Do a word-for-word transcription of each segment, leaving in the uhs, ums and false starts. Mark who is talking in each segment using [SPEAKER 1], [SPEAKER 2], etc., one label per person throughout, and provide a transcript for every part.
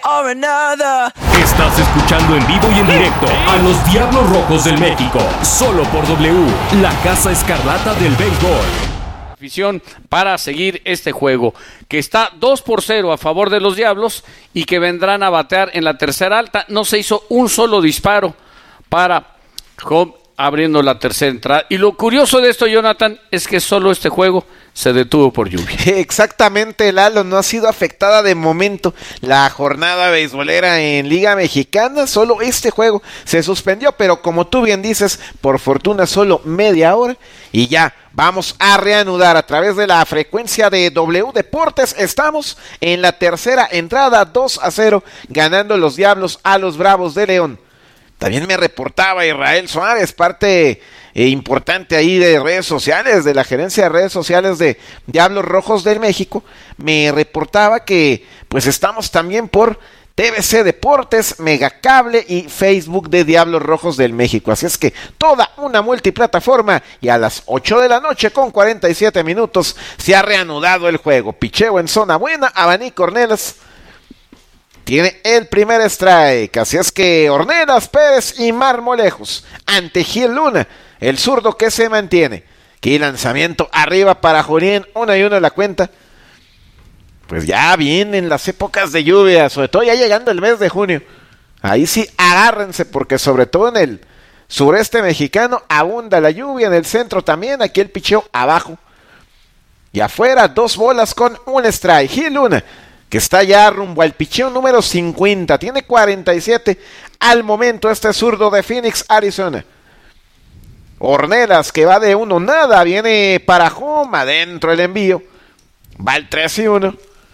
[SPEAKER 1] or another.
[SPEAKER 2] Estás escuchando en vivo y en directo a los Diablos Rojos del México, solo por W, la Casa Escarlata del béisbol.
[SPEAKER 3] Afición para seguir este juego, que está dos por cero a favor de los Diablos y que vendrán a batear en la tercera alta. No se hizo un solo disparo para Home abriendo la tercera entrada. Y lo curioso de esto, Jonathan, es que solo este juego se detuvo por lluvia.
[SPEAKER 4] Exactamente, Lalo, no ha sido afectada de momento la jornada beisbolera en Liga Mexicana, solo este juego se suspendió, pero como tú bien dices, por fortuna solo media hora y ya vamos a reanudar a través de la frecuencia de W Deportes. Estamos en la tercera entrada, dos a cero, ganando los Diablos a los Bravos de León. También me reportaba Israel Suárez, parte eh, importante ahí de redes sociales, de la gerencia de redes sociales de Diablos Rojos del México. Me reportaba que pues estamos también por T V C Deportes, Megacable y Facebook de Diablos Rojos del México. Así es que toda una multiplataforma, y a las ocho de la noche con cuarenta y siete minutos se ha reanudado el juego. Picheo en zona buena, Abanico Ornelas tiene el primer strike, así es que Ornelas, Pérez y Marmolejos ante Gil Luna, el zurdo que se mantiene. Qué lanzamiento arriba para Julián, una y una la cuenta. Pues ya vienen las épocas de lluvia, sobre todo ya llegando el mes de junio. Ahí sí agárrense, porque sobre todo en el sureste mexicano abunda la lluvia, en el centro también, aquí el picheo abajo. Y afuera, dos bolas con un strike. Gil Luna, que está ya rumbo al picheo número cincuenta, tiene cuarenta y siete al momento este zurdo de Phoenix, Arizona. Ornelas, que va de uno nada, viene para home, adentro el envío, va el tres y uno.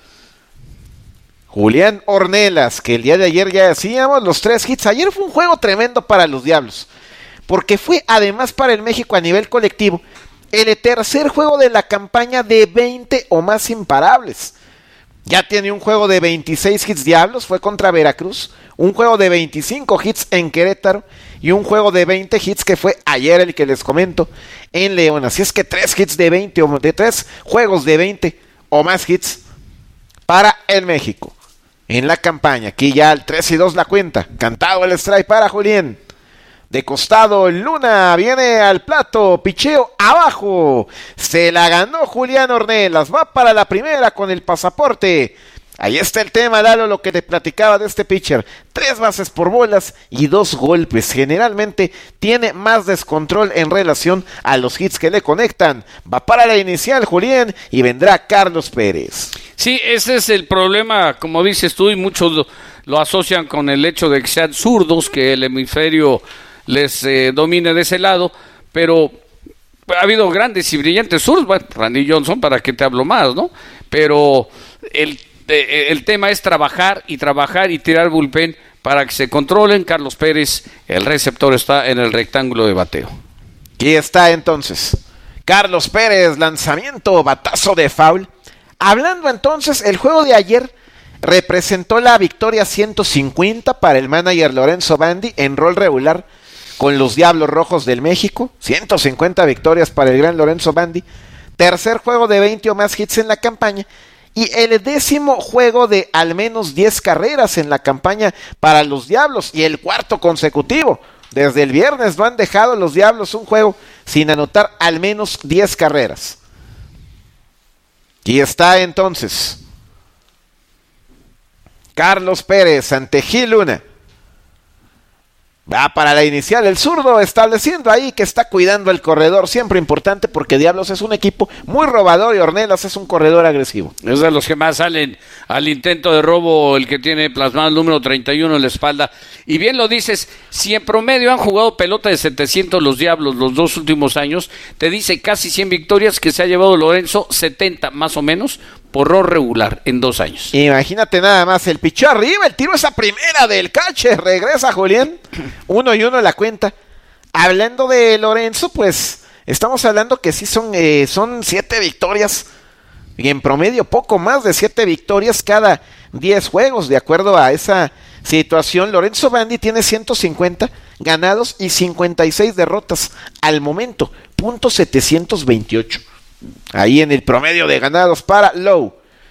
[SPEAKER 4] Julián Ornelas, que el día de ayer ya decíamos, los tres hits. Ayer fue un juego tremendo para los Diablos, porque fue además para el México a nivel colectivo el tercer juego de la campaña de veinte o más imparables. Ya tiene un juego de veintiséis hits Diablos, fue contra Veracruz, un juego de veinticinco hits en Querétaro y un juego de veinte hits que fue ayer el que les comento en León. Así es que tres hits de veinte, o de tres juegos de veinte o más hits para el México en la campaña. Aquí ya el tres y dos la cuenta, cantado el strike para Julián. De costado, Luna viene al plato, picheo abajo, se la ganó Julián Ornelas, va para la primera con el pasaporte. Ahí está el tema, Lalo, lo que te platicaba de este pitcher, tres bases por bolas y dos golpes, generalmente tiene más descontrol en relación a los hits que le conectan. Va para la inicial Julián y vendrá Carlos Pérez.
[SPEAKER 3] Sí, ese es el problema, como dices tú, y muchos lo, lo asocian con el hecho de que sean zurdos, que el hemisferio les eh, domine de ese lado, pero ha habido grandes y brillantes zurdos. Bueno, Randy Johnson, para qué te hablo más, ¿no? Pero el, eh, el tema es trabajar y trabajar y tirar bullpen para que se controlen. Carlos Pérez, el receptor, está en el rectángulo de bateo.
[SPEAKER 4] Aquí está entonces Carlos Pérez, lanzamiento, batazo de foul. Hablando entonces, el juego de ayer representó la victoria ciento cincuenta para el manager Lorenzo Bandi en rol regular con los Diablos Rojos del México. ciento cincuenta victorias para el gran Lorenzo Bandi. Tercer juego de veinte o más hits en la campaña. Y el décimo juego de al menos diez carreras en la campaña para los Diablos. Y el cuarto consecutivo. Desde el viernes no han dejado los Diablos un juego sin anotar al menos diez carreras. Y está entonces Carlos Pérez ante Gil Luna. Va para la inicial el zurdo, estableciendo ahí que está cuidando el corredor, siempre importante porque Diablos es un equipo muy robador y Ornelas es un corredor agresivo.
[SPEAKER 3] Es de los que más salen al intento de robo, el que tiene plasmado el número treinta y uno en la espalda. Y bien lo dices, si en promedio han jugado pelota de setecientos los Diablos los dos últimos años, te dice casi cien victorias que se ha llevado Lorenzo, setenta más o menos, por rol regular en dos años.
[SPEAKER 4] Imagínate nada más, el pichó arriba, el tiro esa primera del catcher, regresa Julián, uno y uno la cuenta. Hablando de Lorenzo, pues estamos hablando que sí son, eh, son siete victorias, y en promedio poco más de siete victorias cada diez juegos, de acuerdo a esa situación. Lorenzo Bandi tiene ciento cincuenta ganados y cincuenta y seis derrotas al momento, punto setecientos veintiocho. Ahí en el promedio de ganados para Lowe.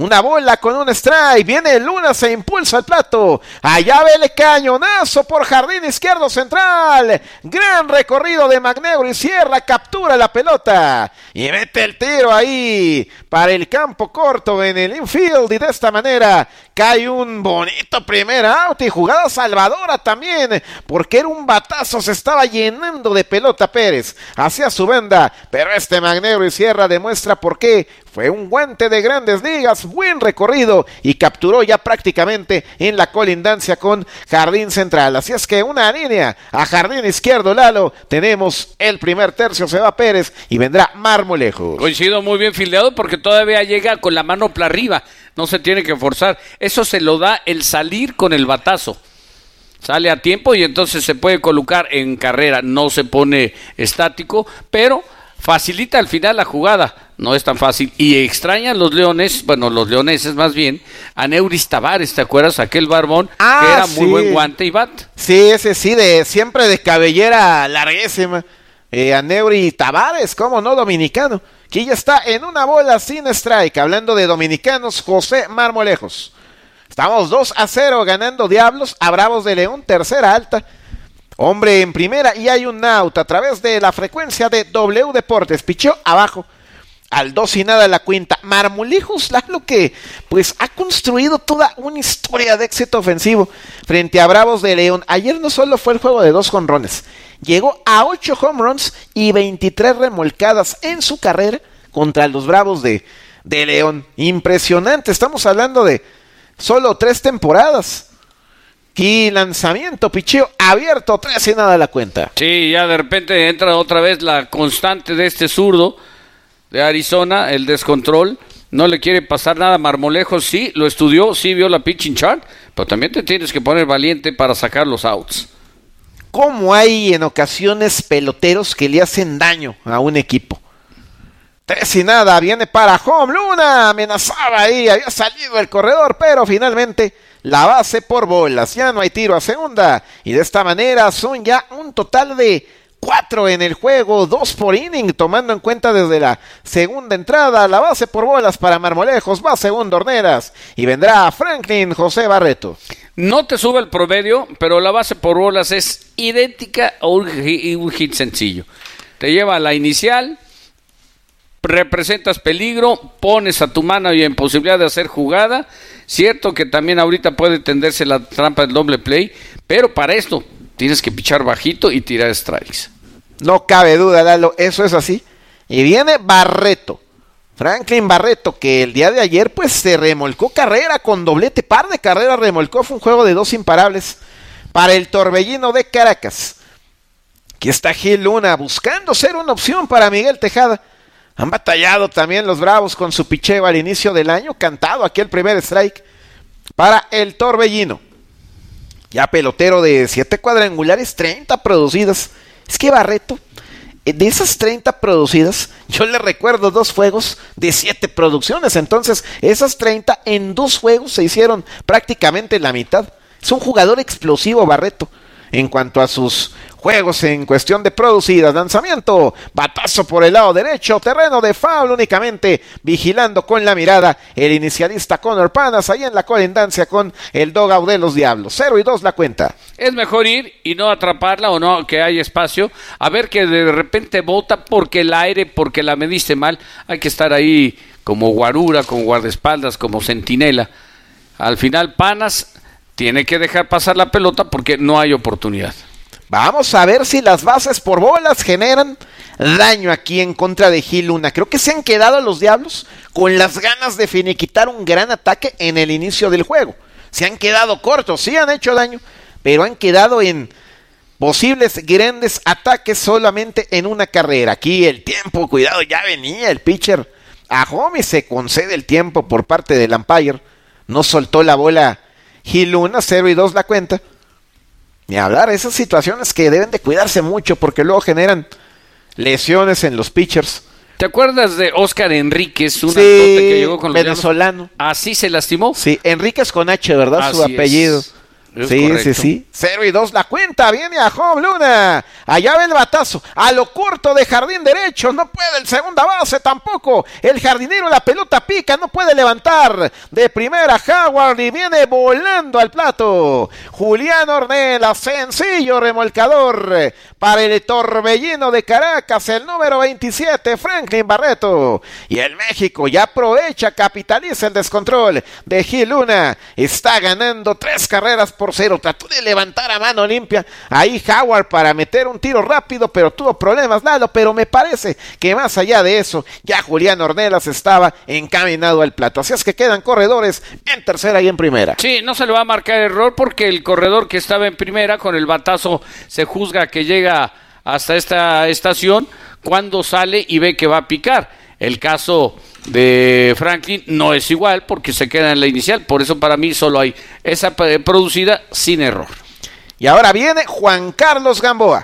[SPEAKER 4] Una bola con un strike. Viene Luna, se impulsa al plato. Allá vele cañonazo por jardín izquierdo central. Gran recorrido de Magneuris y Sierra. Captura la pelota. Y mete el tiro ahí para el campo corto en el infield. Y de esta manera cae un bonito primer out. Y jugada salvadora también. Porque era un batazo. Se estaba llenando de pelota Pérez hacia su banda. Pero este Magneuris y Sierra demuestra por qué. Fue un guante de Grandes Ligas, buen recorrido y capturó ya prácticamente en la colindancia con Jardín Central. Así es que una línea a Jardín Izquierdo, Lalo. Tenemos el primer tercio, se va Pérez y vendrá Marmolejos.
[SPEAKER 3] Coincido, muy bien fildeado porque todavía llega con la mano para arriba, no se tiene que forzar. Eso se lo da el salir con el batazo. Sale a tiempo y entonces se puede colocar en carrera, no se pone estático, pero facilita al final la jugada, no es tan fácil. Y extrañan los leones, bueno, los leoneses más bien, a Neuris Tavares, ¿te acuerdas? Aquel barbón
[SPEAKER 4] ah,
[SPEAKER 3] que era
[SPEAKER 4] sí.
[SPEAKER 3] muy buen guante y bat.
[SPEAKER 4] Sí, ese sí, de siempre de cabellera larguísima. Eh, a Neuris Tavares, ¿cómo no? Dominicano. Aquí ya está en una bola sin strike. Hablando de dominicanos, José Marmolejos. Estamos dos a cero ganando Diablos a Bravos de León, tercera alta. Hombre en primera y hay un out a través de la frecuencia de W Deportes. Pichó abajo al dos y nada la cuenta. Marmolejos, Lalo, que pues ha construido toda una historia de éxito ofensivo frente a Bravos de León. Ayer no solo fue el juego de dos jonrones, llegó a ocho home runs y veintitrés remolcadas en su carrera contra los Bravos de, de León. Impresionante, estamos hablando de solo tres temporadas. Y lanzamiento, picheo abierto, tres y nada la cuenta.
[SPEAKER 3] Sí, ya de repente entra otra vez la constante de este zurdo de Arizona, el descontrol. No le quiere pasar nada a Marmolejos, sí, lo estudió, sí vio la pitching chart, pero también te tienes que poner valiente para sacar los outs.
[SPEAKER 4] ¿Cómo hay en ocasiones peloteros que le hacen daño a un equipo? Tres y nada, viene para home, Luna, amenazaba ahí, había salido el corredor, pero finalmente la base por bolas, ya no hay tiro a segunda, y de esta manera son ya un total de cuatro en el juego, dos por inning, tomando en cuenta desde la segunda entrada, la base por bolas para Marmolejos, va segundo Horneras, y vendrá Franklin José Barreto.
[SPEAKER 3] No te sube el promedio, pero la base por bolas es idéntica a un hit sencillo. Te lleva a la inicial, representas peligro, pones a tu mano y en posibilidad de hacer jugada. Cierto que también ahorita puede tenderse la trampa del doble play, pero para esto tienes que pichar bajito y tirar strikes.
[SPEAKER 4] No cabe duda, Lalo, eso es así. Y viene Barreto, Franklin Barreto, que el día de ayer pues se remolcó carrera con doblete, par de carreras remolcó, fue un juego de dos imparables para el Torbellino de Caracas. Aquí está Gil Luna buscando ser una opción para Miguel Tejada. Han batallado también los Bravos con su picheo al inicio del año, cantado aquí el primer strike para el Torbellino. Ya pelotero de siete cuadrangulares, treinta producidas. Es que Barreto, de esas treinta producidas, yo le recuerdo dos juegos de siete producciones. Entonces, esas treinta en dos juegos se hicieron prácticamente la mitad. Es un jugador explosivo, Barreto, en cuanto a sus juegos en cuestión de producidas. Lanzamiento, batazo por el lado derecho, terreno de foul únicamente, vigilando con la mirada el inicialista Conor Panas, ahí en la colindancia con el dogout de los Diablos. Cero y dos la cuenta.
[SPEAKER 3] Es mejor ir y no atraparla o no, que hay espacio, a ver que de repente bota porque el aire, porque la mediste mal. Hay que estar ahí como guarura, como guardaespaldas, como centinela. Al final Panas tiene que dejar pasar la pelota porque no hay oportunidad.
[SPEAKER 4] Vamos a ver si las bases por bolas generan daño aquí en contra de Gil Luna. Creo que se han quedado los Diablos con las ganas de finiquitar un gran ataque en el inicio del juego. Se han quedado cortos, sí han hecho daño, pero han quedado en posibles grandes ataques solamente en una carrera. Aquí el tiempo, cuidado, ya venía el pitcher a home y se concede el tiempo por parte del umpire. No soltó la bola Gil Luna, cero y dos la cuenta. Ni hablar, esas situaciones que deben de cuidarse mucho porque luego generan lesiones en los pitchers.
[SPEAKER 3] ¿Te acuerdas de Oscar Enríquez? Un
[SPEAKER 4] sí,
[SPEAKER 3] que llegó con los
[SPEAKER 4] venezolano.
[SPEAKER 3] Llanos? ¿Así se lastimó?
[SPEAKER 4] Sí, Enríquez con H, ¿verdad?
[SPEAKER 3] Así
[SPEAKER 4] Su apellido.
[SPEAKER 3] Es. Es
[SPEAKER 4] sí,
[SPEAKER 3] correcto.
[SPEAKER 4] sí, sí. Cero y dos la cuenta. Viene a home Luna. Allá va el batazo. A lo corto de jardín derecho. No puede el segunda base tampoco. El jardinero, la pelota pica. No puede levantar. De primera Howard y viene volando al plato. Julián Ornelas. Sencillo remolcador para el torbellino de Caracas. El número veintisiete, Franklin Barreto. Y el México ya aprovecha, capitaliza el descontrol de Gil Luna. Está ganando tres carreras por cero. Trató de levantar a mano limpia ahí Howard para meter un tiro rápido, pero tuvo problemas Lalo, pero me parece que más allá de eso, ya Julián Ornelas estaba encaminado al plato. Así es que quedan corredores en tercera y en primera.
[SPEAKER 3] Sí, no se le va a marcar error porque el corredor que estaba en primera con el batazo se juzga que llega hasta esta estación cuando sale y ve que va a picar. El caso de Franklin no es igual porque se queda en la inicial, por eso para mí solo hay esa producida sin error.
[SPEAKER 4] Y ahora viene Juan Carlos Gamboa.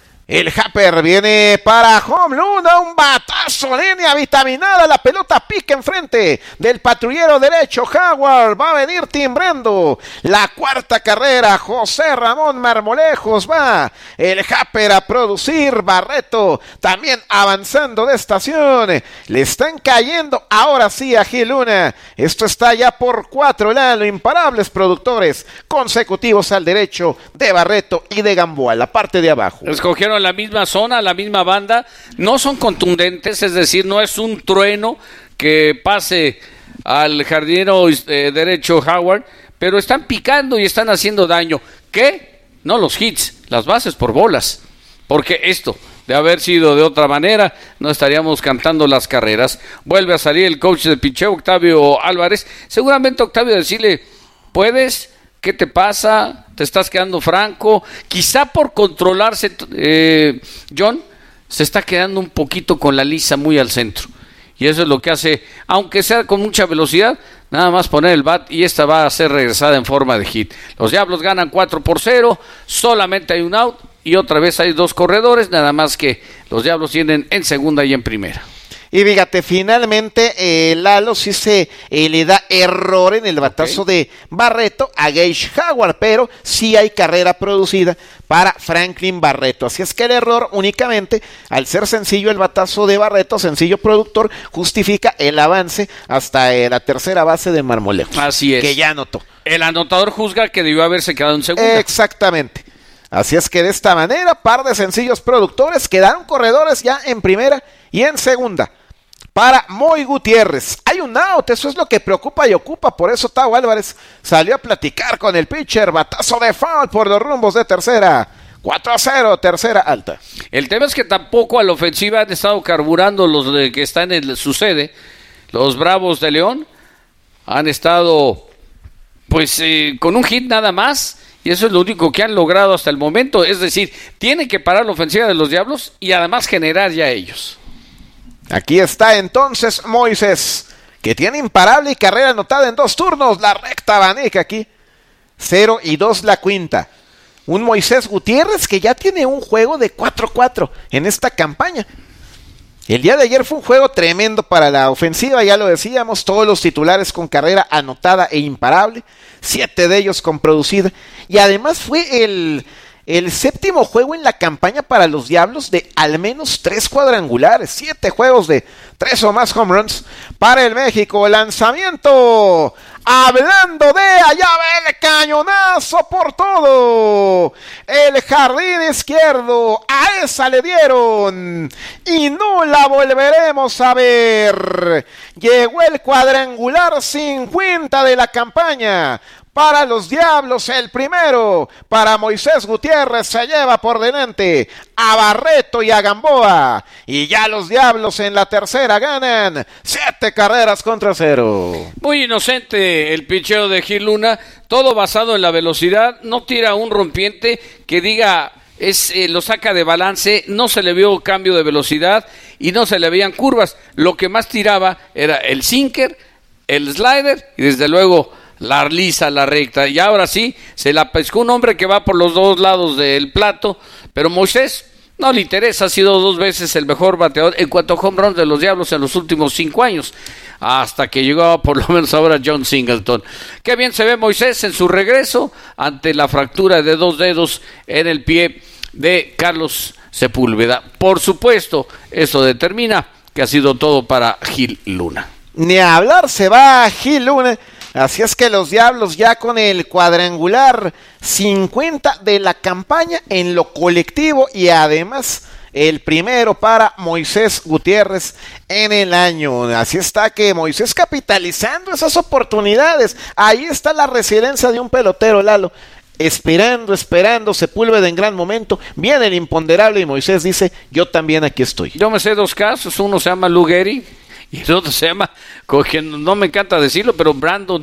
[SPEAKER 4] El Happer viene para home Luna, un batazo, línea vitaminada, la pelota pica enfrente del patrullero derecho, Howard, va a venir timbrando la cuarta carrera, José Ramón Marmolejos, va el Happer a producir, Barreto también avanzando de estación, le están cayendo ahora sí a Gil Luna, esto está ya por cuatro, Lalo, imparables productores consecutivos al derecho de Barreto y de Gamboa, la parte de abajo.
[SPEAKER 3] Escogieron la misma zona, la misma banda, no son contundentes, es decir, no es un trueno que pase al jardinero eh, derecho Howard, pero están picando y están haciendo daño. ¿Qué? No los hits, las bases por bolas, porque esto, de haber sido de otra manera, no estaríamos cantando las carreras. Vuelve a salir el coach de picheo, Octavio Álvarez, seguramente Octavio decirle, ¿puedes? ¿Qué te pasa? ¿Te estás quedando franco? Quizá por controlarse, eh, John, se está quedando un poquito con la lisa muy al centro. Y eso es lo que hace, aunque sea con mucha velocidad, nada más poner el bat y esta va a ser regresada en forma de hit. Los Diablos ganan cuatro por cero, solamente hay un out y otra vez hay dos corredores, nada más que los Diablos tienen en segunda y en primera.
[SPEAKER 4] Y fíjate, finalmente eh, Lalo sí se eh, le da error en el batazo okay. de Barreto a Gage Howard, pero sí hay carrera producida para Franklin Barreto. Así es que el error únicamente, al ser sencillo el batazo de Barreto, sencillo productor, justifica el avance hasta eh, la tercera base de Marmolejo.
[SPEAKER 3] Así es.
[SPEAKER 4] Que ya anotó.
[SPEAKER 3] El anotador juzga que debió haberse quedado en segunda.
[SPEAKER 4] Exactamente. Así es que de esta manera, par de sencillos productores, quedaron corredores ya en primera y en segunda. Para Moy Gutiérrez, hay un out, eso es lo que preocupa y ocupa, por eso Tao Álvarez salió a platicar con el pitcher, batazo de foul por los rumbos de tercera, cuatro a cero, tercera alta.
[SPEAKER 3] El tema es que tampoco a la ofensiva han estado carburando los de que están en su sede, los Bravos de León han estado pues eh, con un hit nada más, y eso es lo único que han logrado hasta el momento, es decir, tienen que parar la ofensiva de los Diablos y además generar ya ellos.
[SPEAKER 4] Aquí está entonces Moisés, que tiene imparable y carrera anotada en dos turnos. La recta abanica aquí. cero y dos la quinta. Un Moisés Gutiérrez que ya tiene un juego de cuatro cuatro en esta campaña. El día de ayer fue un juego tremendo para la ofensiva, ya lo decíamos, todos los titulares con carrera anotada e imparable. Siete de ellos con producida. Y además fue el... El séptimo juego en la campaña para los Diablos de al menos tres cuadrangulares, siete juegos de tres o más home runs para el México. El lanzamiento, hablando de allá va el cañonazo por todo. El jardín izquierdo, a esa le dieron y no la volveremos a ver. Llegó el cuadrangular cincuenta de la campaña. Para los Diablos, el primero, para Moisés Gutiérrez, se lleva por delante a Barreto y a Gamboa. Y ya los Diablos en la tercera ganan siete carreras contra cero.
[SPEAKER 3] Muy inocente el picheo de Gil Luna, todo basado en la velocidad, no tira un rompiente que diga... Es, eh, lo saca de balance, no se le vio cambio de velocidad y no se le veían curvas. Lo que más tiraba era el sinker, el slider y desde luego... la lisa, la recta, y ahora sí, se la pescó un hombre que va por los dos lados del plato, pero Moisés no le interesa, ha sido dos veces el mejor bateador en cuanto a home runs de los Diablos en los últimos cinco años, hasta que llegó por lo menos ahora John Singleton. Qué bien se ve Moisés en su regreso ante la fractura de dos dedos en el pie de Carlos Sepúlveda. Por supuesto, esto determina que ha sido todo para Gil Luna.
[SPEAKER 4] Ni a hablar, se va Gil Luna. Así es que los Diablos ya con el cuadrangular cincuenta de la campaña en lo colectivo y además el primero para Moisés Gutiérrez en el año. Así está que Moisés capitalizando esas oportunidades. Ahí está la resiliencia de un pelotero, Lalo. Esperando, esperando, Sepúlveda en gran momento. Viene el imponderable y Moisés dice, yo también aquí estoy.
[SPEAKER 3] Yo me sé dos casos, uno se llama Lou Gehrig y el otro se llama, con quien no me encanta decirlo, pero Brandon,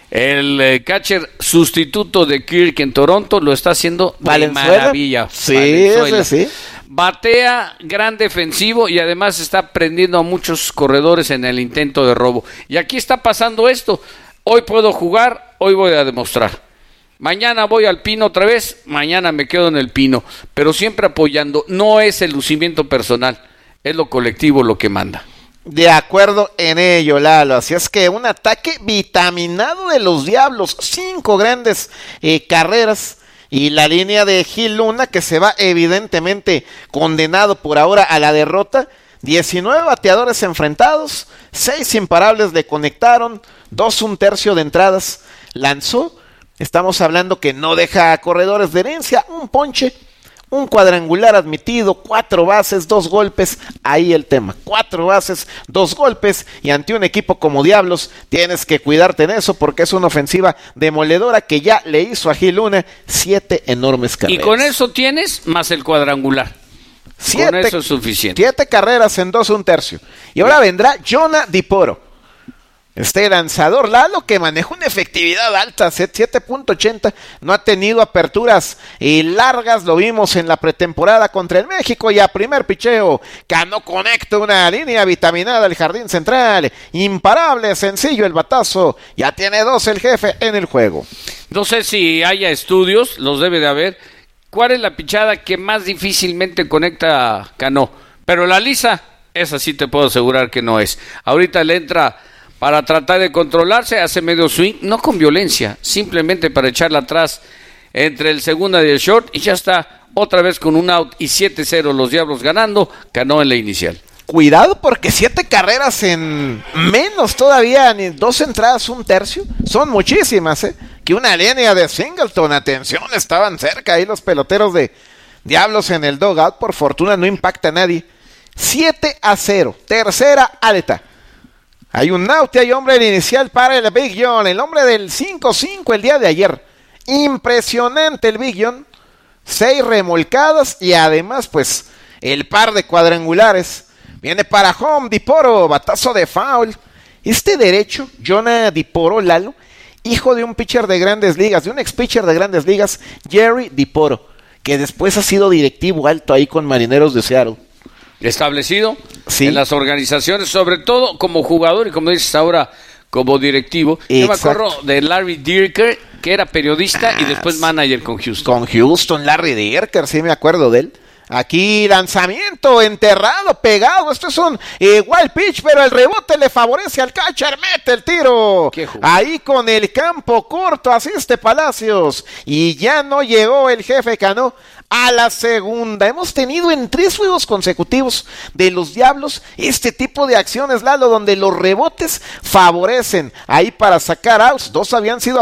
[SPEAKER 3] el eh, catcher sustituto de Kirk en Toronto, lo está haciendo de
[SPEAKER 4] Valenzuela.
[SPEAKER 3] maravilla.
[SPEAKER 4] Sí,
[SPEAKER 3] Valenzuela.
[SPEAKER 4] ese sí.
[SPEAKER 3] Batea, gran defensivo y además está prendiendo a muchos corredores en el intento de robo. Y aquí está pasando esto. Hoy puedo jugar, hoy voy a demostrar. Mañana voy al Pino otra vez, mañana me quedo en el Pino, pero siempre apoyando. No es el lucimiento personal, es lo colectivo lo que manda.
[SPEAKER 4] De acuerdo en ello, Lalo. Así es que un ataque vitaminado de los Diablos. Cinco grandes eh, carreras. Y la línea de Gil Luna, que se va evidentemente condenado por ahora a la derrota. diecinueve bateadores enfrentados. seis imparables le conectaron. dos un tercio de entradas lanzó. Estamos hablando que no deja corredores de herencia. Un ponche. Un cuadrangular admitido, cuatro bases, dos golpes, ahí el tema, cuatro bases, dos golpes, y ante un equipo como Diablos, tienes que cuidarte en eso, porque es una ofensiva demoledora que ya le hizo a Gil Luna siete enormes carreras.
[SPEAKER 3] Y con eso tienes más el cuadrangular, siete, con eso es suficiente.
[SPEAKER 4] Siete carreras en dos un tercio, y ahora vendrá Jonah DiPoro. Este lanzador, Lalo, que maneja una efectividad alta, siete punto ochenta, no ha tenido aperturas y largas, lo vimos en la pretemporada contra el México, y a primer picheo, Cano conecta una línea vitaminada al jardín central, imparable, sencillo el batazo, ya tiene dos el jefe en el juego.
[SPEAKER 3] No sé si haya estudios, los debe de haber, ¿cuál es la pichada que más difícilmente conecta Cano? Pero la lisa, esa sí te puedo asegurar que no es. Ahorita le entra para tratar de controlarse, hace medio swing, no con violencia, simplemente para echarla atrás entre el segunda y el short, y ya está otra vez con un out y siete cero los Diablos ganando, Cano en la inicial.
[SPEAKER 4] Cuidado porque siete carreras en menos todavía, ni dos entradas, un tercio, son muchísimas, ¿eh? Que una línea de Singleton, atención, estaban cerca ahí los peloteros de Diablos en el dugout, por fortuna no impacta a nadie. siete a cero, tercera alta. Hay un out y hay hombre en inicial para el Big John, el hombre del cinco cinco el día de ayer. Impresionante el Big John. Seis remolcadas y además pues el par de cuadrangulares. Viene para home, DiPoro, batazo de foul. Este derecho, Jonah DiPoro, Lalo, hijo de un pitcher de grandes ligas, de un ex pitcher de grandes ligas, Jerry DiPoro, que después ha sido directivo alto ahí con Marineros de Seattle.
[SPEAKER 3] Establecido
[SPEAKER 4] sí.
[SPEAKER 3] en las organizaciones, sobre todo como jugador y como dices ahora como directivo.
[SPEAKER 4] Exacto.
[SPEAKER 3] Yo me acuerdo de Larry Dierker, que era periodista ah, y después manager con Houston.
[SPEAKER 4] Con Houston, Larry Dierker, sí me acuerdo de él. Aquí lanzamiento enterrado, pegado, esto es un eh, wild pitch, pero el rebote le favorece al catcher, mete el tiro, ahí con el campo corto, asiste Palacios, y ya no llegó el jefe Cano a la segunda. Hemos tenido en tres juegos consecutivos de los Diablos este tipo de acciones, Lalo, donde los rebotes favorecen ahí para sacar outs, dos habían sido